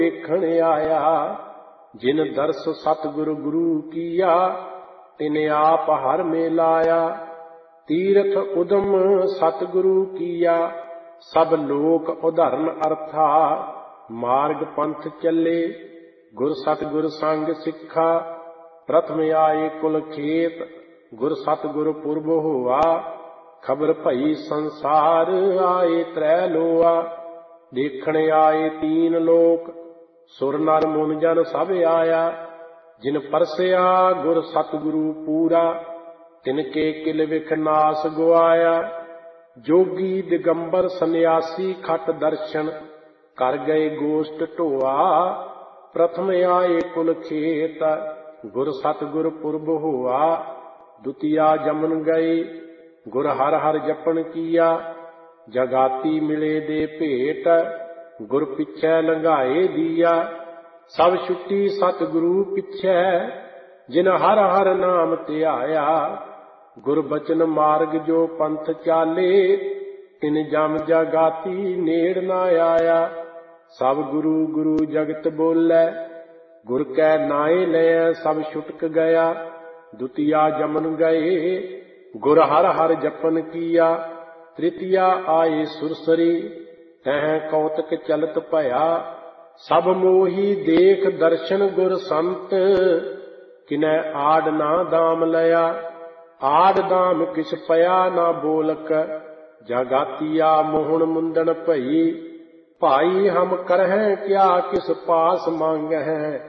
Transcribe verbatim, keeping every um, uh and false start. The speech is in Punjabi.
ਦੇਖਣ ਆਇਆ। ਜਿਨ ਦਰਸ ਸਤਿਗੁਰ ਗੁਰੂ ਕੀਆ, ਤਿਨ ਆਪ ਹਰ ਮੇਲਾਇਆ। ਤੀਰਥ ਉਦਮ ਸਤਿਗੁਰੂ ਕੀਆ, ਸਭ ਲੋਕ ਉਦਾਹਰਨ ਅਰਥਾ। ਮਾਰਗ ਪੰਥ ਚੱਲੇ ਗੁਰ ਸਤਿਗੁਰ ਸੰਗ ਸਿੱਖਾ। ਪ੍ਰਥਮ ਆਏ ਕੁਲ ਖੇਤ, ਗੁਰ ਸਤਿਗੁਰ ਪੁਰਬ ਹੋਆ। ਖਬਰ ਭਈ ਸੰਸਾਰ, ਆਏ ਤ੍ਰੈ ਲੋਆ। ਦੇਖਣ ਆਏ ਤੀਨ ਲੋਕ, ਸੁਰ ਨਰ ਮੁਨ ਜਨ ਸਭ ਆਇਆ। ਜਿਨ ਪਰਸਿਆ ਗੁਰ ਸਤਿਗੁਰੂ ਪੂਰਾ, ਤਿਨ ਕੇ ਕਿਲ ਵਿਖ ਨਾਸ ਗੁਆਇਆ। ਜੋਗੀ ਦਿਗੰਬਰ ਸੰਨਿਆਸੀ ਖਟ ਦਰਸ਼ਨ, ਕਰ ਗਏ ਗੋਸ਼ਟ ਢੋਆ। ਪ੍ਰਥਮ ਆਏ ਕੁਲ ਖੇਤ, ਗੁਰ ਸਤਿਗੁਰ ਪੁਰਬ ਹੋਆ। ਦੁਤੀਆ ਜਮਨ ਗਏ, ਗੁਰ ਹਰ ਹਰ ਜਪਨ ਕੀਆ। ਜਗਾਤੀ ਮਿਲੇ ਦੇ ਭੇਟ, ਗੁਰ ਪਿੱਛੇ ਲੰਘਾਏ ਦੀਆ। ਸਭ ਛੁੱਟੀ ਸਤਿਗੁਰੂ ਪਿੱਛੇ, ਜਿਨ ਹਰ ਹਰ ਨਾਮ ਧਿਆਇਆ। ਗੁਰ ਬਚਨ ਮਾਰਗ ਜੋ ਪੰਥ ਚਾਲੇ, ਤਿਨ ਜਮ ਜਗਾਤੀ ਨੇੜ ਨਾ ਆਇਆ। ਸਭ ਗੁਰੂ ਗੁਰੂ ਜਗਤ ਬੋਲੇ, ਗੁਰ ਕੈ ਨਾਏ ਲੈ ਸਭ ਛੁਟਕ ਗਿਆ। ਦੁਤੀਆ ਜਮਨ ਗਏ, ਗੁਰ ਹਰ ਹਰ ਜਪਨ ਕੀਆ। ਤ੍ਰਿਤੀਆ ਆਏ ਸੁਰਸਰੀ, ਤਹਿ ਕੌਤਕ ਚਲਤ ਭਇਆ। ਸਭ ਮੋਹੀ ਦੇਖ ਦਰਸ਼ਨ ਗੁਰ ਸੰਤ, ਕਿਨੈ ਆਡ ਨਾ ਦਾਮ ਲਿਆ। ਆਡ ਦਾਮ ਕਿਛ ਪਿਆ ਨਾ ਬੋਲਕ, ਜਗਾਤੀਆ ਮੋਹਣ ਮੁੰਦਣ ਭਈ। ਭਾਈ ਹਮ ਕਰਹਿ ਕਿਆ ਕਿਸ ਪਾਸ ਮੰਗਹਿ।